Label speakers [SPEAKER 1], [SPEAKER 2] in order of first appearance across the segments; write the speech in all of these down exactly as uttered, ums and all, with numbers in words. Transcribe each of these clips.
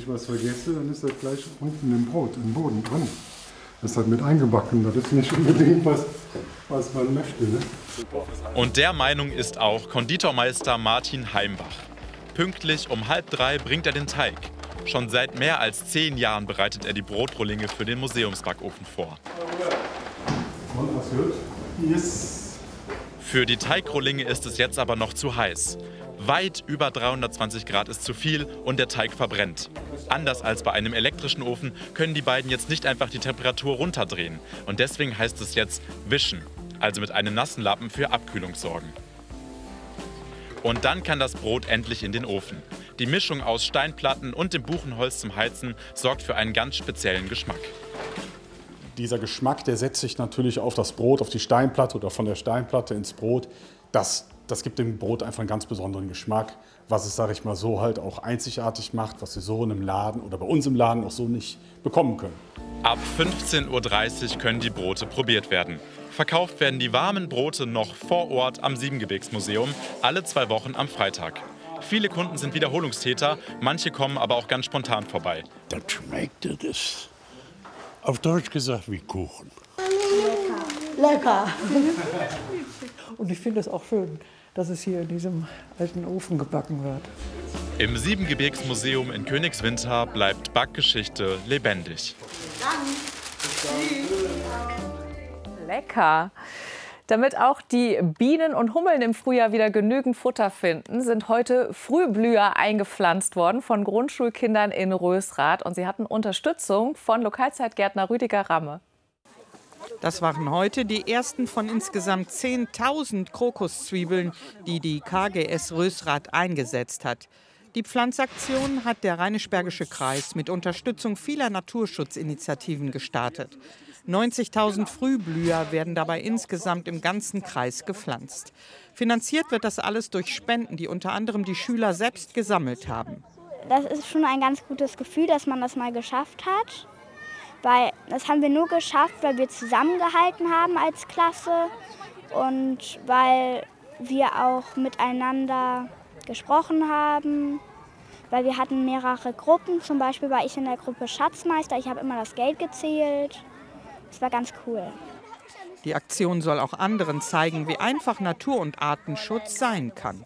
[SPEAKER 1] ich was vergesse, dann ist das gleich unten im Brot, im Boden drin. Das ist halt mit eingebacken, das ist nicht unbedingt was, was man möchte. Ne?
[SPEAKER 2] Und der Meinung ist auch Konditormeister Martin Heimbach. Pünktlich um halb drei bringt er den Teig. Schon seit mehr als zehn Jahren bereitet er die Brotrohlinge für den Museumsbackofen vor.
[SPEAKER 1] Und was wird? Yes.
[SPEAKER 2] Für die Teigrohlinge ist es jetzt aber noch zu heiß. Weit über dreihundertzwanzig Grad ist zu viel und der Teig verbrennt. Anders als bei einem elektrischen Ofen können die beiden jetzt nicht einfach die Temperatur runterdrehen. Und deswegen heißt es jetzt wischen, also mit einem nassen Lappen für Abkühlung sorgen. Und dann kann das Brot endlich in den Ofen. Die Mischung aus Steinplatten und dem Buchenholz zum Heizen sorgt für einen ganz speziellen Geschmack.
[SPEAKER 3] Dieser Geschmack, der setzt sich natürlich auf das Brot, auf die Steinplatte oder von der Steinplatte ins Brot. Das, das gibt dem Brot einfach einen ganz besonderen Geschmack, was es, sage ich mal so, halt auch einzigartig macht, was Sie so in einem Laden oder bei uns im Laden auch so nicht bekommen können.
[SPEAKER 2] Ab fünfzehn Uhr dreißig können die Brote probiert werden. Verkauft werden die warmen Brote noch vor Ort am Siebengebirgsmuseum, alle zwei Wochen am Freitag. Viele Kunden sind Wiederholungstäter, manche kommen aber auch ganz spontan vorbei.
[SPEAKER 4] Das schmeckt das, auf Deutsch gesagt, wie Kuchen.
[SPEAKER 5] Lecker. Lecker.
[SPEAKER 6] Und ich finde es auch schön, dass es hier in diesem alten Ofen gebacken wird.
[SPEAKER 2] Im Siebengebirgsmuseum in Königswinter bleibt Backgeschichte lebendig.
[SPEAKER 7] Lecker! Damit auch die Bienen und Hummeln im Frühjahr wieder genügend Futter finden, sind heute Frühblüher eingepflanzt worden von Grundschulkindern in Rösrath. Und sie hatten Unterstützung von Lokalzeitgärtner Rüdiger Ramme.
[SPEAKER 8] Das waren heute die ersten von insgesamt zehntausend Krokuszwiebeln, die die K G S Rösrath eingesetzt hat. Die Pflanzaktion hat der Rheinisch-Bergische Kreis mit Unterstützung vieler Naturschutzinitiativen gestartet. neunzigtausend Frühblüher werden dabei insgesamt im ganzen Kreis gepflanzt. Finanziert wird das alles durch Spenden, die unter anderem die Schüler selbst gesammelt haben.
[SPEAKER 9] Das ist schon ein ganz gutes Gefühl, dass man das mal geschafft hat. Weil das haben wir nur geschafft, weil wir zusammengehalten haben als Klasse und weil wir auch miteinander gesprochen haben. Weil wir hatten mehrere Gruppen, zum Beispiel war ich in der Gruppe Schatzmeister, ich habe immer das Geld gezählt. Das war ganz cool.
[SPEAKER 8] Die Aktion soll auch anderen zeigen, wie einfach Natur- und Artenschutz sein kann.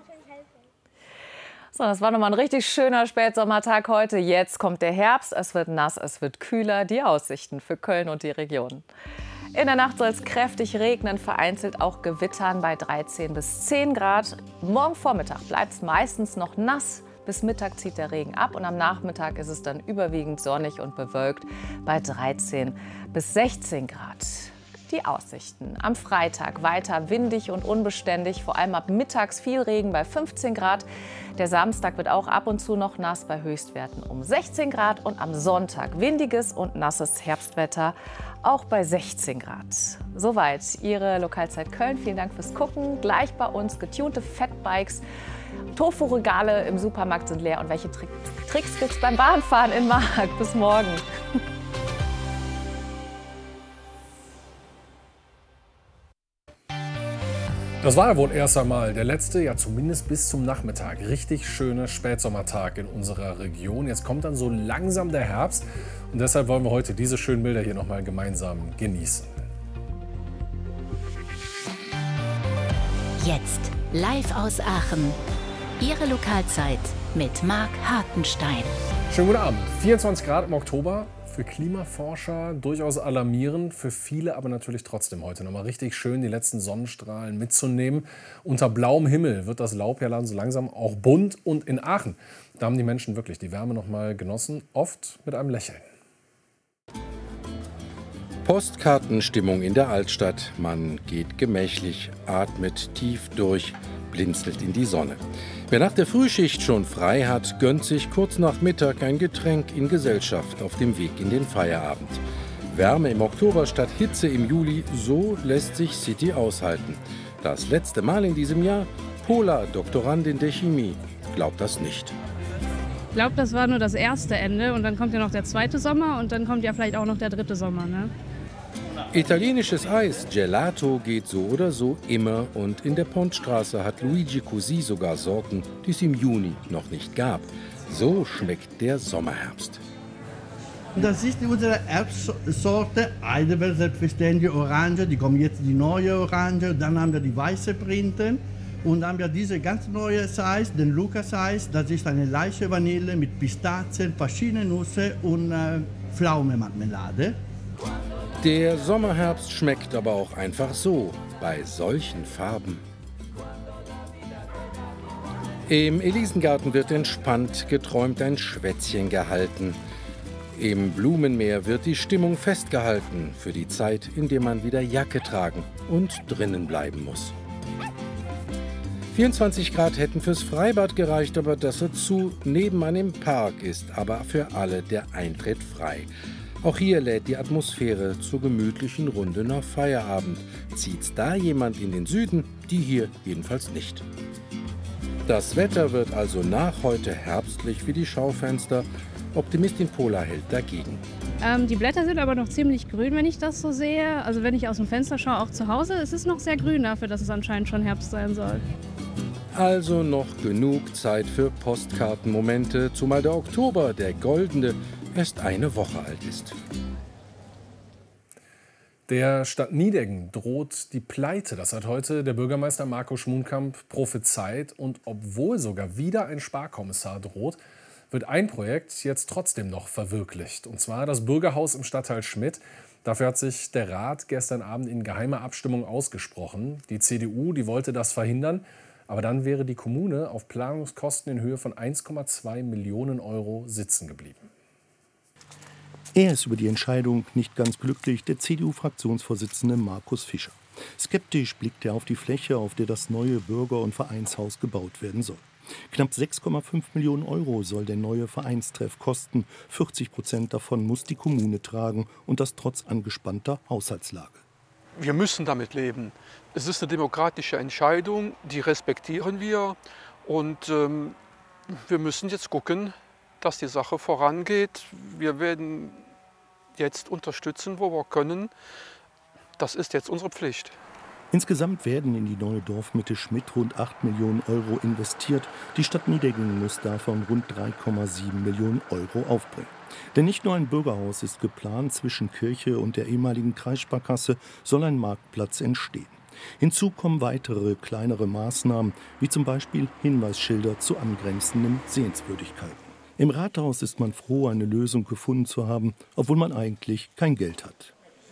[SPEAKER 7] So, das war nochmal ein richtig schöner Spätsommertag heute. Jetzt kommt der Herbst, es wird nass, es wird kühler. Die Aussichten für Köln und die Region. In der Nacht soll es kräftig regnen, vereinzelt auch gewittern bei dreizehn bis zehn Grad. Morgen Vormittag bleibt es meistens noch nass. Bis Mittag zieht der Regen ab und am Nachmittag ist es dann überwiegend sonnig und bewölkt bei dreizehn bis sechzehn Grad. Die Aussichten. Am Freitag weiter windig und unbeständig, vor allem ab mittags viel Regen bei fünfzehn Grad. Der Samstag wird auch ab und zu noch nass bei Höchstwerten um sechzehn Grad und am Sonntag windiges und nasses Herbstwetter auch bei sechzehn Grad. Soweit Ihre Lokalzeit Köln. Vielen Dank fürs Gucken. Gleich bei uns getunte Fatbikes. Tofu-Regale im Supermarkt sind leer. Und welche Trick Tricks gibt es beim Bahnfahren in Mark? Bis morgen.
[SPEAKER 10] Das war ja wohl erst einmal der letzte, ja zumindest bis zum Nachmittag, richtig schöne Spätsommertag in unserer Region. Jetzt kommt dann so langsam der Herbst und deshalb wollen wir heute diese schönen Bilder hier nochmal gemeinsam genießen.
[SPEAKER 11] Jetzt live aus Aachen. Ihre Lokalzeit mit Marc Hartenstein.
[SPEAKER 10] Schönen guten Abend. vierundzwanzig Grad im Oktober. Für Klimaforscher durchaus alarmierend, für viele aber natürlich trotzdem heute nochmal richtig schön, die letzten Sonnenstrahlen mitzunehmen. Unter blauem Himmel wird das Laub ja dann so langsam auch bunt und in Aachen, da haben die Menschen wirklich die Wärme nochmal genossen, oft mit einem Lächeln.
[SPEAKER 12] Postkartenstimmung in der Altstadt. Man geht gemächlich, atmet tief durch, blinzelt in die Sonne. Wer nach der Frühschicht schon frei hat, gönnt sich kurz nach Mittag ein Getränk in Gesellschaft auf dem Weg in den Feierabend. Wärme im Oktober statt Hitze im Juli, so lässt sich City aushalten. Das letzte Mal in diesem Jahr? Pola, Doktorandin der Chemie, glaubt das nicht.
[SPEAKER 13] Ich glaube, das war nur das erste Ende und dann kommt ja noch der zweite Sommer und dann kommt ja vielleicht auch noch der dritte Sommer, ne?
[SPEAKER 12] Italienisches Eis, Gelato, geht so oder so immer und in der Pontstraße hat Luigi Cosi sogar Sorten, die es im Juni noch nicht gab. So schmeckt der Sommerherbst.
[SPEAKER 14] Das ist unsere Erbsorte Heidelberg, selbstverständlich Orange. Die kommen jetzt die neue Orange. Dann haben wir die weiße Printen. Und dann haben wir diese ganz neue Size, den Lukas Size. Das ist eine leichte Vanille mit Pistazien, verschiedenen Nüsse und äh, Pflaumenmarmelade.
[SPEAKER 12] Der Sommerherbst schmeckt aber auch einfach so, bei solchen Farben. Im Elisengarten wird entspannt geträumt, ein Schwätzchen gehalten. Im Blumenmeer wird die Stimmung festgehalten für die Zeit, in der man wieder Jacke tragen und drinnen bleiben muss. vierundzwanzig Grad hätten fürs Freibad gereicht, aber das wird zu. Nebenan im Park ist aber für alle der Eintritt frei. Auch hier lädt die Atmosphäre zur gemütlichen Runde nach Feierabend. Zieht's da jemand in den Süden? Die hier jedenfalls nicht. Das Wetter wird also nach heute herbstlich wie die Schaufenster. Optimistin Pola hält dagegen.
[SPEAKER 13] Ähm, die Blätter sind aber noch ziemlich grün, wenn ich das so sehe. Also wenn ich aus dem Fenster schaue, auch zu Hause, es ist noch sehr grün dafür, dass es anscheinend schon Herbst sein soll.
[SPEAKER 12] Also noch genug Zeit für Postkartenmomente, zumal der Oktober, der goldene, erst eine Woche alt ist.
[SPEAKER 10] Der Stadt Nideggen droht die Pleite. Das hat heute der Bürgermeister Marco Schmuhnkamp prophezeit. Und obwohl sogar wieder ein Sparkommissar droht, wird ein Projekt jetzt trotzdem noch verwirklicht. Und zwar das Bürgerhaus im Stadtteil Schmidt. Dafür hat sich der Rat gestern Abend in geheimer Abstimmung ausgesprochen. Die C D U, die wollte das verhindern. Aber dann wäre die Kommune auf Planungskosten in Höhe von eins Komma zwei Millionen Euro sitzen geblieben.
[SPEAKER 15] Er ist über die Entscheidung nicht ganz glücklich, der C D U-Fraktionsvorsitzende Markus Fischer. Skeptisch blickt er auf die Fläche, auf der das neue Bürger- und Vereinshaus gebaut werden soll. Knapp sechs Komma fünf Millionen Euro soll der neue Vereinstreff kosten. vierzig Prozent davon muss die Kommune tragen, und das trotz angespannter Haushaltslage.
[SPEAKER 16] Wir müssen damit leben. Es ist eine demokratische Entscheidung, die respektieren wir. Und ähm, wir müssen jetzt gucken, dass die Sache vorangeht. Wir werden jetzt unterstützen, wo wir können. Das ist jetzt unsere Pflicht.
[SPEAKER 15] Insgesamt werden in die neue Dorfmitte Schmidt rund acht Millionen Euro investiert. Die Stadt Nideggen muss davon rund drei Komma sieben Millionen Euro aufbringen. Denn nicht nur ein Bürgerhaus ist geplant, zwischen Kirche und der ehemaligen Kreissparkasse soll ein Marktplatz entstehen. Hinzu kommen weitere kleinere Maßnahmen, wie zum Beispiel Hinweisschilder zu angrenzenden Sehenswürdigkeiten. Im Rathaus ist man froh, eine Lösung gefunden zu haben, obwohl man eigentlich kein Geld hat.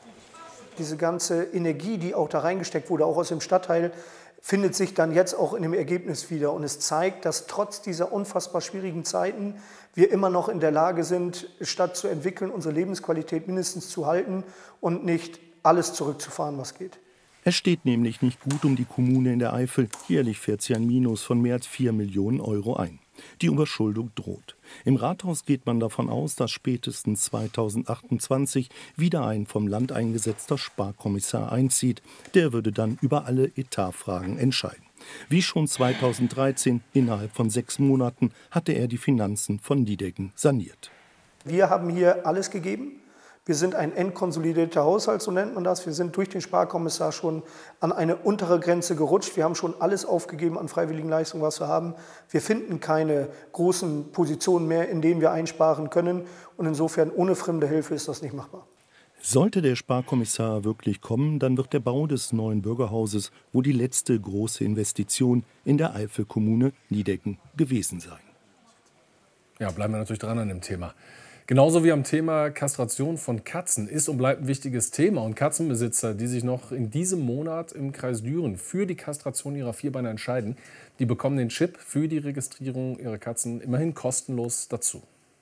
[SPEAKER 17] Diese ganze Energie, die auch da reingesteckt wurde, auch aus dem Stadtteil, findet sich dann jetzt auch in dem Ergebnis wieder. Und es zeigt, dass trotz dieser unfassbar schwierigen Zeiten wir immer noch in der Lage sind, Stadt zu entwickeln, unsere Lebensqualität mindestens zu halten und nicht alles zurückzufahren, was geht.
[SPEAKER 15] Es steht nämlich nicht gut um die Kommune in der Eifel. Jährlich fährt sie ein Minus von mehr als vier Millionen Euro ein. Die Überschuldung droht. Im Rathaus geht man davon aus, dass spätestens zweitausendachtundzwanzig wieder ein vom Land eingesetzter Sparkommissar einzieht. Der würde dann über alle Etatfragen entscheiden. Wie schon zweitausenddreizehn, innerhalb von sechs Monaten, hatte er die Finanzen von Nideggen saniert.
[SPEAKER 17] Wir haben hier alles gegeben. Wir sind ein entkonsolidierter Haushalt, so nennt man das. Wir sind durch den Sparkommissar schon an eine untere Grenze gerutscht. Wir haben schon alles aufgegeben an freiwilligen Leistungen, was wir haben. Wir finden keine großen Positionen mehr, in denen wir einsparen können. Und insofern ohne fremde Hilfe ist das nicht machbar.
[SPEAKER 15] Sollte der Sparkommissar wirklich kommen, dann wird der Bau des neuen Bürgerhauses wohl die letzte große Investition in der Eifelkommune Nideggen gewesen sein.
[SPEAKER 10] Ja, bleiben wir natürlich dran an dem Thema. Genauso wie am Thema Kastration von Katzen ist und bleibt ein wichtiges Thema. Und Katzenbesitzer, die sich noch in diesem Monat im Kreis Düren für die Kastration ihrer Vierbeiner entscheiden, die bekommen den Chip für die Registrierung ihrer Katzen immerhin kostenlos dazu.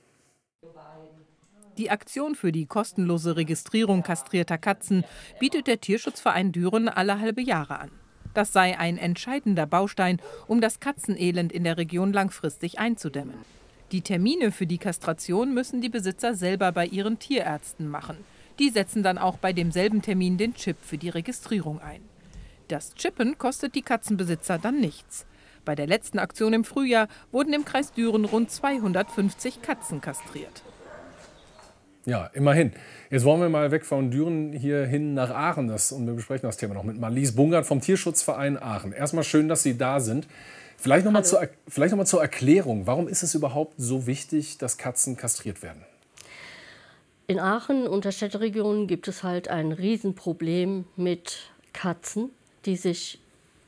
[SPEAKER 8] Die Aktion für die kostenlose Registrierung kastrierter Katzen bietet der Tierschutzverein Düren alle halbe Jahre an. Das sei ein entscheidender Baustein, um das Katzenelend in der Region langfristig einzudämmen. Die Termine für die Kastration müssen die Besitzer selber bei ihren Tierärzten machen. Die setzen dann auch bei demselben Termin den Chip für die Registrierung ein. Das Chippen kostet die Katzenbesitzer dann nichts. Bei der letzten Aktion im Frühjahr wurden im Kreis Düren rund zweihundertfünfzig Katzen kastriert.
[SPEAKER 10] Ja, immerhin. Jetzt wollen wir mal weg von Düren hier hin nach Aachen. Das, und wir besprechen das Thema noch mit Marlies Bungert vom Tierschutzverein Aachen. Erstmal schön, dass Sie da sind. Vielleicht noch mal zur, vielleicht noch mal zur Erklärung. Warum ist es überhaupt so wichtig, dass Katzen kastriert werden?
[SPEAKER 18] In Aachen und der Städteregion gibt es halt ein Riesenproblem mit Katzen, die sich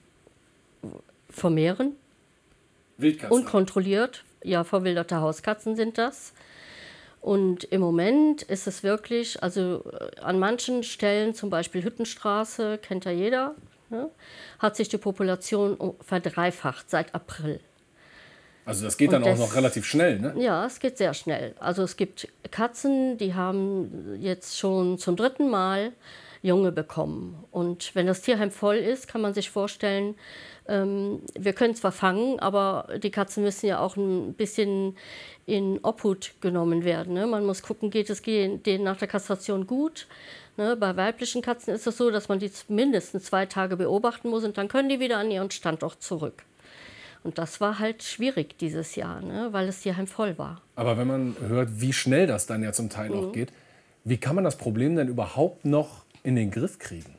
[SPEAKER 18] vermehren.
[SPEAKER 10] Wildkatzen?
[SPEAKER 18] Unkontrolliert. Ja, verwilderte Hauskatzen sind das. Und im Moment ist es wirklich, also an manchen Stellen, zum Beispiel Hüttenstraße, kennt ja jeder, ne, hat sich die Population verdreifacht seit April.
[SPEAKER 10] Also das geht dann
[SPEAKER 18] Und
[SPEAKER 10] auch
[SPEAKER 18] das,
[SPEAKER 10] noch relativ schnell, ne?
[SPEAKER 18] Ja, es geht sehr schnell. Also es gibt Katzen, die haben jetzt schon zum dritten Mal Junge bekommen. Und wenn das Tierheim voll ist, kann man sich vorstellen, ähm, wir können zwar fangen, aber die Katzen müssen ja auch ein bisschen in Obhut genommen werden. Ne? Man muss gucken, geht es denen nach der Kastration gut. Ne? Bei weiblichen Katzen ist es so, dass man die mindestens zwei Tage beobachten muss und dann können die wieder an ihren Standort zurück. Und das war halt schwierig dieses Jahr, ne? Weil das Tierheim voll war.
[SPEAKER 10] Aber wenn man hört, wie schnell das dann ja zum Teil
[SPEAKER 18] Mhm.
[SPEAKER 10] auch geht, wie kann man das Problem denn überhaupt noch in den Griff kriegen?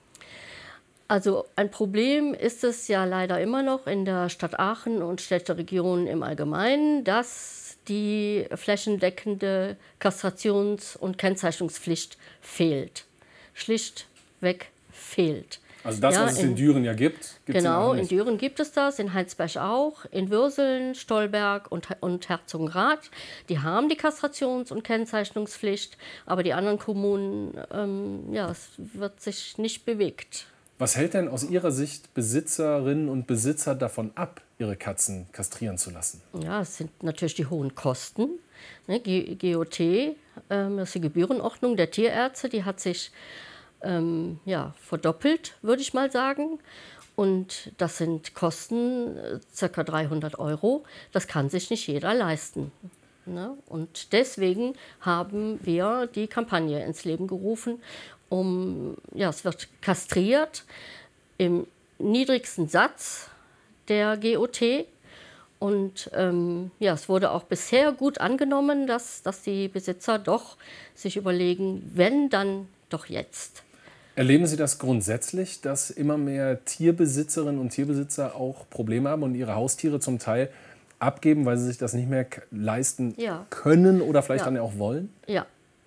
[SPEAKER 18] Also ein Problem ist es ja leider immer noch in der Stadt Aachen und Städteregionen im Allgemeinen, dass die flächendeckende Kastrations- und Kennzeichnungspflicht fehlt. Schlichtweg fehlt.
[SPEAKER 10] Also das,
[SPEAKER 18] ja,
[SPEAKER 10] was es in, in Düren ja gibt, gibt
[SPEAKER 18] Genau,
[SPEAKER 10] in,
[SPEAKER 18] in Düren gibt es das, in Heinsberg auch, in Würseln, Stolberg und, und Herzogenrath. Die haben die Kastrations- und Kennzeichnungspflicht, aber die anderen Kommunen, ähm, ja, es wird sich nicht bewegt.
[SPEAKER 10] Was hält denn aus Ihrer Sicht Besitzerinnen und Besitzer davon ab, ihre Katzen kastrieren zu lassen?
[SPEAKER 18] Ja, es sind natürlich die hohen Kosten. Ne, G O T, ähm, das ist die Gebührenordnung der Tierärzte, die hat sich ähm, ja, verdoppelt, würde ich mal sagen. Und das sind Kosten, äh, ca. dreihundert Euro. Das kann sich nicht jeder leisten. Ne? Und deswegen haben wir die Kampagne ins Leben gerufen. Um, ja, es wird kastriert im niedrigsten Satz der G O T. Und ähm, ja, es wurde auch bisher gut angenommen, dass, dass die Besitzer doch sich überlegen, wenn, dann doch jetzt.
[SPEAKER 10] Erleben Sie das grundsätzlich, dass immer mehr Tierbesitzerinnen und Tierbesitzer auch Probleme haben und ihre Haustiere zum Teil abgeben, weil sie sich das nicht mehr leisten
[SPEAKER 18] Ja.
[SPEAKER 10] können oder vielleicht
[SPEAKER 18] Ja.
[SPEAKER 10] dann auch wollen?
[SPEAKER 18] Ja,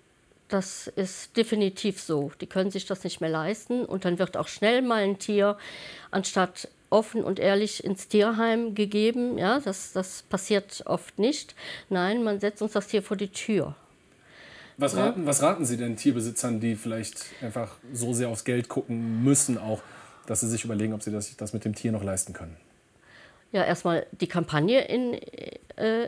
[SPEAKER 18] das ist definitiv so. Die können sich das nicht mehr leisten und dann wird auch schnell mal ein Tier anstatt offen und ehrlich ins Tierheim gegeben. Ja, das, das passiert oft nicht. Nein, man setzt uns das Tier vor die Tür.
[SPEAKER 10] Was
[SPEAKER 18] Ja.
[SPEAKER 10] raten, was raten Sie denn Tierbesitzern, die vielleicht einfach so sehr aufs Geld gucken müssen, auch, dass sie sich überlegen, ob sie das, das mit dem Tier noch leisten können?
[SPEAKER 18] Ja, erstmal die Kampagne in, äh,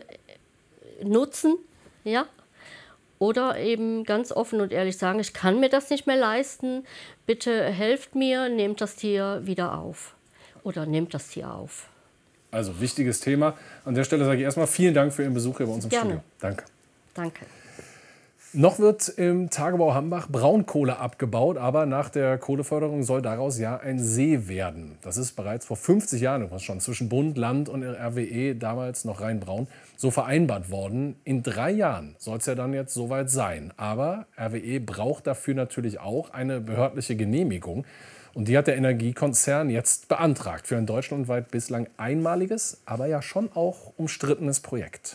[SPEAKER 18] nutzen, ja. Oder eben ganz offen und ehrlich sagen, ich kann mir das nicht mehr leisten, bitte helft mir, nehmt das Tier wieder auf. Oder nehmt das Tier auf.
[SPEAKER 10] Also wichtiges Thema. An der Stelle sage ich erstmal vielen Dank für Ihren Besuch hier bei uns im
[SPEAKER 18] Gerne.
[SPEAKER 10] Studio. Danke.
[SPEAKER 18] Danke.
[SPEAKER 10] Noch wird im Tagebau Hambach Braunkohle abgebaut, aber nach der Kohleförderung soll daraus ja ein See werden. Das ist bereits vor fünfzig Jahren schon zwischen Bund, Land und R W E, damals noch Rhein-Braun, so vereinbart worden. In drei Jahren soll es ja dann jetzt soweit sein. Aber R W E braucht dafür natürlich auch eine behördliche Genehmigung. Und die hat der Energiekonzern jetzt beantragt für ein deutschlandweit bislang einmaliges, aber ja schon auch umstrittenes Projekt.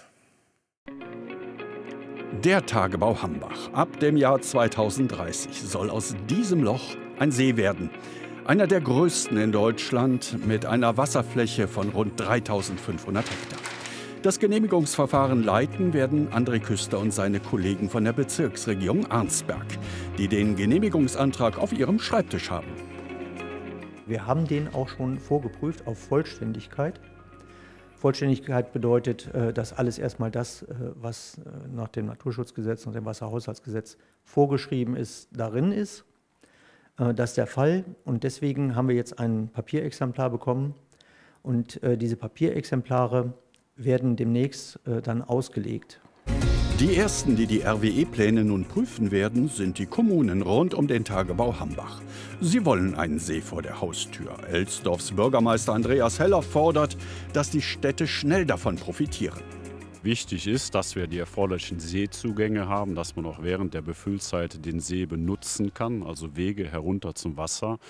[SPEAKER 19] Der Tagebau Hambach. Ab dem Jahr zweitausenddreißig soll aus diesem Loch ein See werden. Einer der größten in Deutschland mit einer Wasserfläche von rund dreitausendfünfhundert Hektar. Das Genehmigungsverfahren leiten werden André Küster und seine Kollegen von der Bezirksregierung Arnsberg, die den Genehmigungsantrag auf ihrem Schreibtisch haben.
[SPEAKER 20] Wir haben den auch schon vorgeprüft auf Vollständigkeit. Vollständigkeit bedeutet, dass alles erstmal das, was nach dem Naturschutzgesetz und dem Wasserhaushaltsgesetz vorgeschrieben ist, darin ist. Das ist der Fall und deswegen haben wir jetzt ein Papierexemplar bekommen und diese Papierexemplare werden demnächst dann ausgelegt.
[SPEAKER 19] Die ersten, die die R W E-Pläne nun prüfen werden, sind die Kommunen rund um den Tagebau Hambach. Sie wollen einen See vor der Haustür. Elsdorfs Bürgermeister Andreas Heller fordert, dass die Städte schnell davon profitieren.
[SPEAKER 21] Wichtig ist, dass wir die erforderlichen Seezugänge haben, dass man auch während der Befüllzeit den See benutzen kann, also Wege herunter zum Wasser.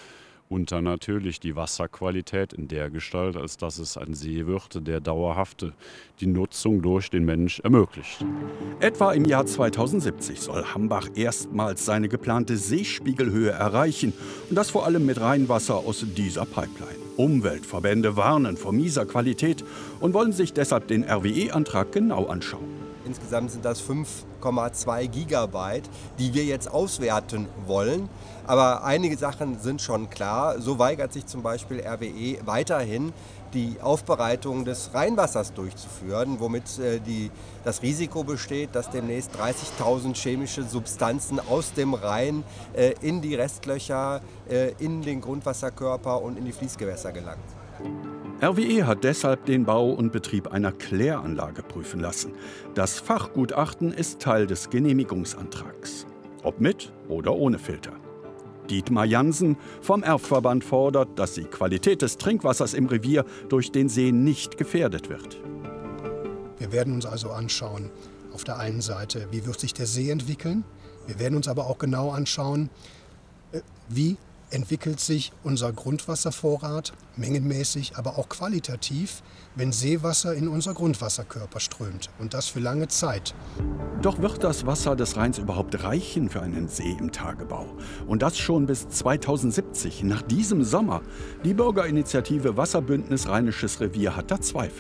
[SPEAKER 21] Und dann natürlich die Wasserqualität in der Gestalt, als dass es ein See wird, der dauerhafte die Nutzung durch den Mensch ermöglicht.
[SPEAKER 19] Etwa im Jahr zweitausendsiebzig soll Hambach erstmals seine geplante Seespiegelhöhe erreichen. Und das vor allem mit Rheinwasser aus dieser Pipeline. Umweltverbände warnen vor mieser Qualität und wollen sich deshalb den R W E-Antrag genau anschauen.
[SPEAKER 1] Insgesamt sind das fünf Komma zwei Gigabyte, die wir jetzt auswerten wollen. Aber einige Sachen sind schon klar. So weigert sich zum Beispiel R W E weiterhin, die Aufbereitung des Rheinwassers durchzuführen, womit äh, die, das Risiko besteht, dass demnächst dreißigtausend chemische Substanzen aus dem Rhein äh, in die Restlöcher, äh, in den Grundwasserkörper und in die Fließgewässer gelangen.
[SPEAKER 19] R W E hat deshalb den Bau und Betrieb einer Kläranlage prüfen lassen. Das Fachgutachten ist Teil des Genehmigungsantrags. Ob mit oder ohne Filter. Dietmar Jansen vom Erfverband fordert, dass die Qualität des Trinkwassers im Revier durch den See nicht gefährdet wird.
[SPEAKER 22] Wir werden uns also anschauen, auf der einen Seite, wie wird sich der See entwickeln. Wir werden uns aber auch genau anschauen, wie entwickelt sich unser Grundwasservorrat, mengenmäßig, aber auch qualitativ, wenn Seewasser in unser Grundwasserkörper strömt. Und das für lange Zeit.
[SPEAKER 19] Doch wird das Wasser des Rheins überhaupt reichen für einen See im Tagebau? Und das schon bis zweitausendsiebzig, nach diesem Sommer. Die Bürgerinitiative Wasserbündnis Rheinisches Revier hat da Zweifel.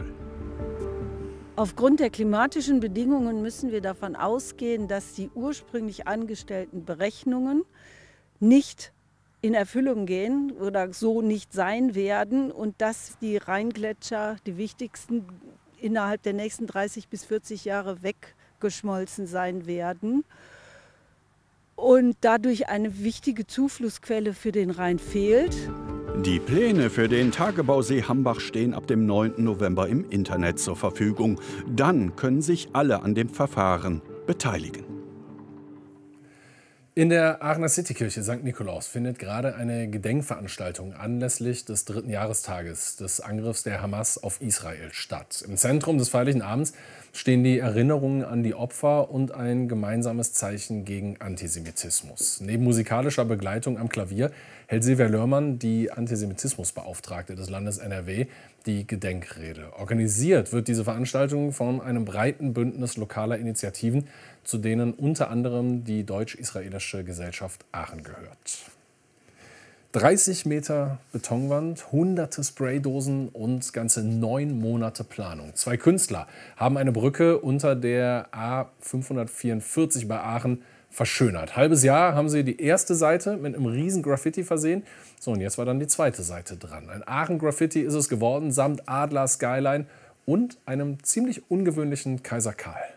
[SPEAKER 23] Aufgrund der klimatischen Bedingungen müssen wir davon ausgehen, dass die ursprünglich angestellten Berechnungen nicht in Erfüllung gehen oder so nicht sein werden und dass die Rheingletscher, die wichtigsten, innerhalb der nächsten dreißig bis vierzig Jahre weggeschmolzen sein werden und dadurch eine wichtige Zuflussquelle für den Rhein fehlt.
[SPEAKER 19] Die Pläne für den Tagebausee Hambach stehen ab dem neunten November im Internet zur Verfügung. Dann können sich alle an dem Verfahren beteiligen.
[SPEAKER 10] In der Aachener Citykirche Sankt Nikolaus findet gerade eine Gedenkveranstaltung anlässlich des dritten Jahrestages des Angriffs der Hamas auf Israel statt. Im Zentrum des feierlichen Abends stehen die Erinnerungen an die Opfer und ein gemeinsames Zeichen gegen Antisemitismus. Neben musikalischer Begleitung am Klavier hält Silvia Lörmann, die Antisemitismusbeauftragte des Landes N R W, die Gedenkrede. Organisiert wird diese Veranstaltung von einem breiten Bündnis lokaler Initiativen, zu denen unter anderem die Deutsch-Israelische Gesellschaft Aachen gehört. dreißig Meter Betonwand, hunderte Spraydosen und ganze neun Monate Planung. Zwei Künstler haben eine Brücke unter der A fünfhundertvierundvierzig bei Aachen verschönert. Halbes Jahr haben sie die erste Seite mit einem riesen Graffiti versehen. So, und jetzt war dann die zweite Seite dran. Ein Aachen-Graffiti ist es geworden, samt Adler, Skyline und einem ziemlich ungewöhnlichen Kaiser Karl.